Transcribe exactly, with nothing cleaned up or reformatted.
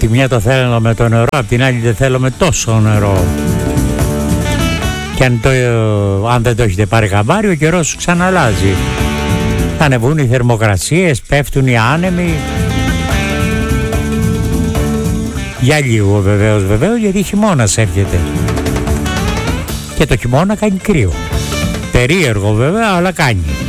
τη μια το θέλουμε το νερό, απ' την άλλη δεν θέλουμε τόσο νερό. Και αν, το, αν δεν το έχετε πάρει χαμπάρι, ο καιρός σου ξαναλλάζει. Θα ανεβούν οι θερμοκρασίες, πέφτουν οι άνεμοι. Για λίγο βεβαίως, βεβαίως, γιατί χειμώνας έρχεται. Και το χειμώνα κάνει κρύο. Περίεργο βέβαια, αλλά κάνει.